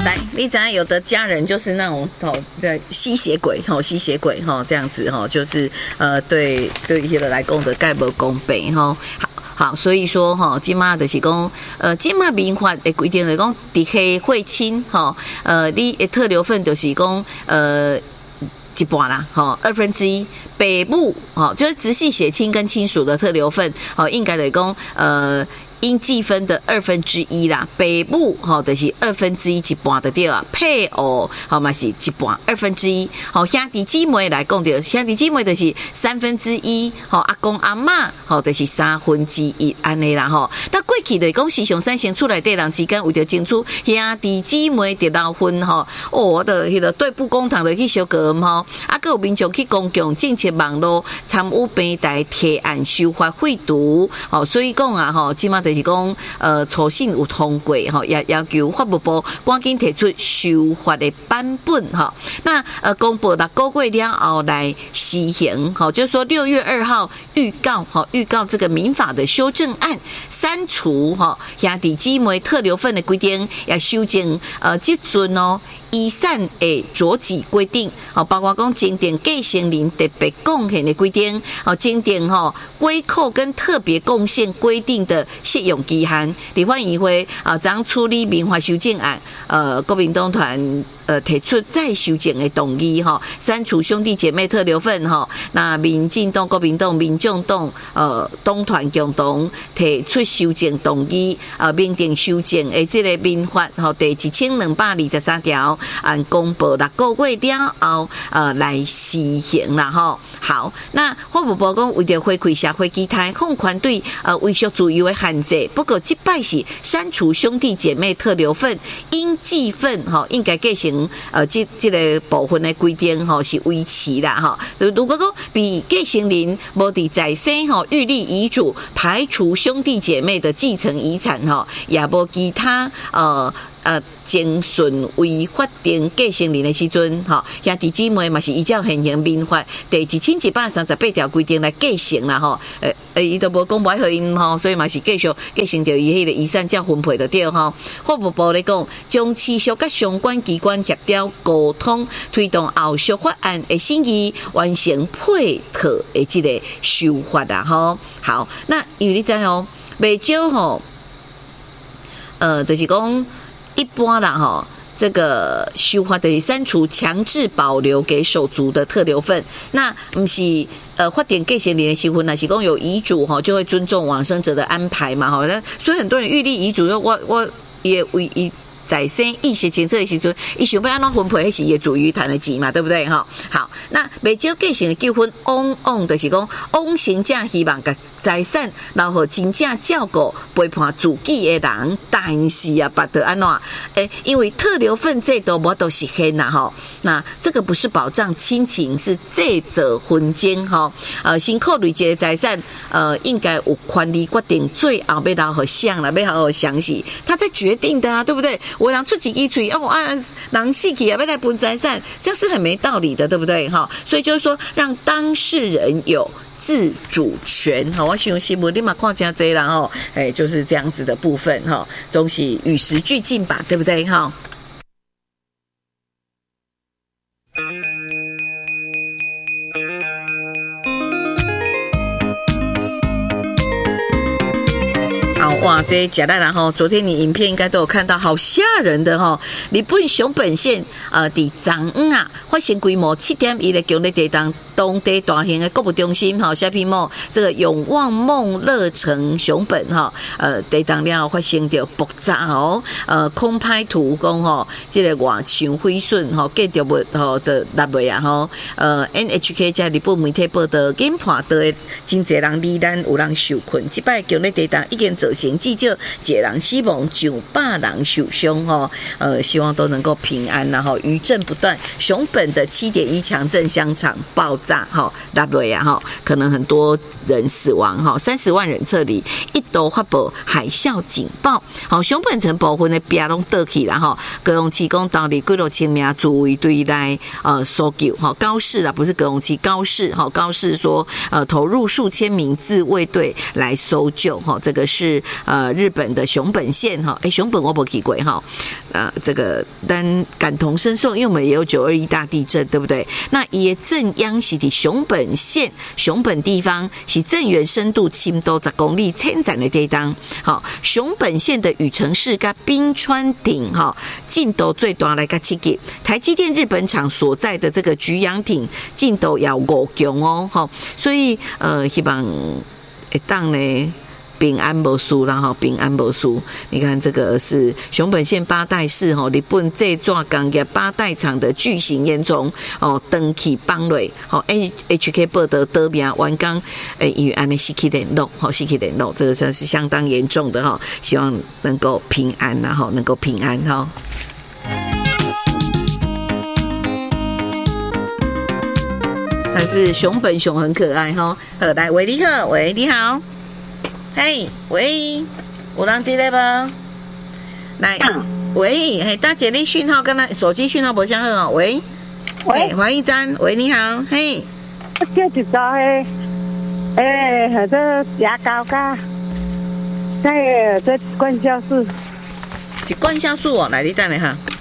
来，你知道有的家人就是那种吸血鬼吸血鬼这样子就是对迄个来讲的概无公平好，所以说今嘛就是讲今嘛民法的规定就是讲伫黑血亲你的特留份就是讲一半啦1/2，北部就是直系血亲跟亲属的特留份应该来讲应计分的1/2啦，北部就是1/2一半的对啊，配偶嘛是一半1/2，兄弟姊妹来讲就兄弟姊妹就是1/3，阿公阿嬷就是1/3安尼啦那过去的讲时常三先厝内底人之间为着争取兄弟姊妹得到分的迄个对簿公堂的去小个啊还有民众去公共政策网络参与平台提案修法废除所以讲啊即马就是讲初审有通过也要求法务部赶紧提出修法的版本那公布6个月了后来施行就是说6月2号预告这个民法的修正案，删除兄弟姊妹特留份的规定，也修正这阵遗产的酌集规定包括讲增订继承人特别贡献的规定增订归扣跟特别贡献规定的适用期限。立法院会将处理民法修正案国民党团提出再修正的动议删除兄弟姐妹特留份那民进党、国民党、民众党党团共同提出修正动议明定修正的这个民法第1223条按公布6个月了后来施行啦好，那法务部讲为了回馈社会期待，放宽对威胁自由的限制，不过这摆是删除兄弟姐妹特留份应计分应该继承这个部分的规定是维持啦如果说比继承人无伫在生预立遗嘱排除兄弟姐妹的继承遗产也无其他精顺为法定继承人的时阵兄弟姊妹嘛是依照现行民法第1138条规定来继承啦伊都无讲不爱互因所以嘛是继续继承着伊迄个遗产才分配就对法务部咧讲将持续甲相关机关协调沟通，推动后续法案的审议，完成配套的这个修法啦好，那因为你知袂少就是讲一般啦这个修法的删除强制保留给手足的特留份，那不是法定继承人的时候那是讲有遗嘱就会尊重往生者的安排嘛所以很多人预立遗嘱我也为伊在生意识清楚的时阵，伊想要安怎分配，迄是伊自于谈的钱嘛，对不对好，那袂少继承的纠纷，往就是讲往生者希望甲财产留互亲戚照顾陪伴自己的人，但是巴得安怎因为特留份制度无都实现啦那这个不是保障亲情，是借者婚间先考虑这个财产应该有权利决定最后要留互谁啦，要好好详细他在决定的对不对？有人出一支嘴人死去要来分财产，这样是很没道理的，对不对所以就是说让当事人有自主权我想新闻你嘛看真多啦就是这样子的部分总是与时俱进吧，对不对哇，这假蛋啦昨天你影片应该都有看到，好吓人的日本熊本县在昨晚发生规模7.1的强烈地震，当地大型的购物中心shopping mall 这个永旺梦乐城熊本地震了发生着爆炸空拍图讲这个外墙毁损建筑物的落落NHK 在日本媒体报道，紧看到的真侪人罹难，有人受困，这摆强烈地震已经造成至少1人死亡，900人受伤希望都能够平安然后余震不断。熊本的7.1强震香肠爆炸拉瑞啊可能很多人死亡30万人撤离，一度发布海啸警报。熊本城部分的边拢倒去啦高雄市讲当地几多千名自卫队来搜救高市啊，不是高雄市，高市说投入数千名自卫队来搜救这个是日本的熊本县熊本我没去过这个但感同身受，因为我们也有921大地震，对不对？那也震央是在熊本县，熊本地方是震源深度深度10公里千斩的地方。熊本县的羽城市跟滨川町震度最大来个7级，台积电日本厂所在的这个菊阳町震度要5强所以希望会当呢平安无事啦平安无事。你看这个是熊本县八代市日本制作工业八代厂的巨型烟囱登起崩落HK 报道得名完工因为安尼失去联络这个是相当严重的希望能够平安能够平安但是熊本熊很可爱来喂你好，喂你好，嘿喂，有人接来吗？来喂，大姐你讯号跟他手机讯号不相合喂黄一詹，喂你好，嘿， 这一招这牙膏噶，这灌酵素是灌酵素来你等下哈。